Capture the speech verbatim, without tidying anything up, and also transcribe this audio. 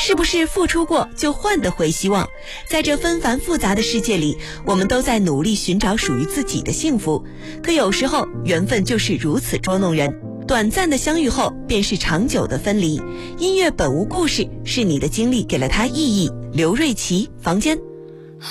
是不是付出过就换得回希望？在这纷繁复杂的世界里，我们都在努力寻找属于自己的幸福。可有时候，缘分就是如此捉弄人。短暂的相遇后，便是长久的分离。音乐本无故事，是你的经历给了它意义。刘瑞琦，房间。